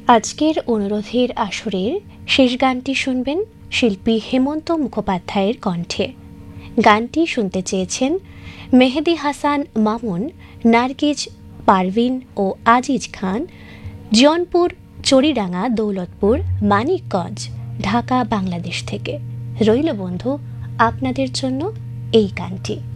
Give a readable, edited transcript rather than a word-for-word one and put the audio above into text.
আজকের অনুরোধের আসরের শেষ গানটি শুনবেন শিল্পী হেমন্ত মুখোপাধ্যায়ের কণ্ঠে। গানটি শুনতে চেয়েছেন মেহেদি হাসান মামুন, নার্গিজ পারভিন ও আজিজ খান, জৌনপুর, চড়িডাঙ্গা, দৌলতপুর, মানিকগঞ্জ, ঢাকা, বাংলাদেশ থেকে। রইল বন্ধু আপনাদের জন্য এই গানটি।